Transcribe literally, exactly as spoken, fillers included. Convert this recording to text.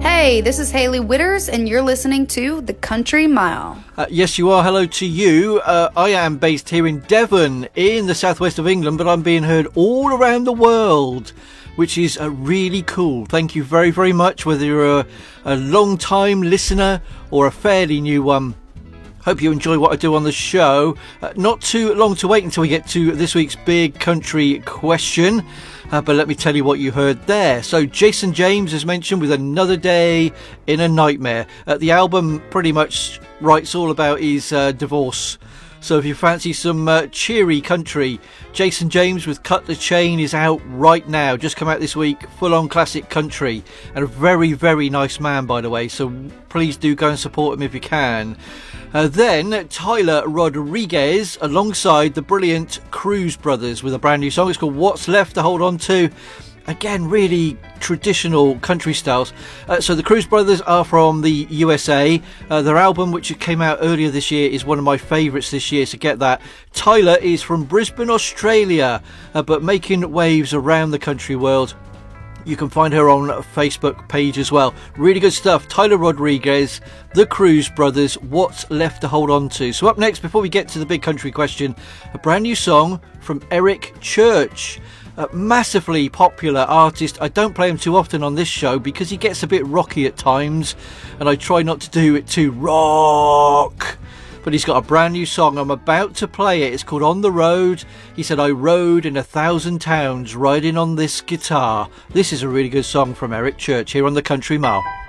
Hey, this is Haley Witters, and you're listening to The Country Mile. Uh, yes, you are. Hello to you. Uh, I am based here in Devon, in the southwest of England, but I'm being heard all around the world, which is uh, really cool. Thank you very, very much, whether you're a, a long-time listener or a fairly new one. Hope you enjoy what I do on the show. Uh, not too long to wait until we get to this week's big country question. Uh, but let me tell you what you heard there. So Jason James is mentioned with Another Day in a Nightmare. Uh, the album pretty much writes all about his uh, divorce. So if you fancy some uh, cheery country, Jason James with Cut the Chain is out right now. Just come out this week, full-on classic country. And a very, very nice man, by the way. So please do go and support him if you can. Uh, then Tyler Rodriguez alongside the brilliant Cruz Brothers with a brand new song. It's called What's Left to Hold On To. Again, really traditional country styles. Uh, so the Cruz Brothers are from the U S A. Uh, their album, which came out earlier this year, is one of my favourites this year, so get that. Tyler is from Brisbane, Australia, uh, but making waves around the country world. You can find her on a Facebook page as well. Really good stuff. Tyler Rodriguez, the Cruz Brothers, What's Left to Hold On To. So up next, before we get to the big country question, a brand new song from Eric Church. A massively popular artist. I don't play him too often on this show because he gets a bit rocky at times, and I try not to do it too rock. But he's got a brand new song. I'm about to play it. It's called On the Road. He said, I rode in a thousand towns riding on this guitar. This is a really good song from Eric Church here on The Country Mile.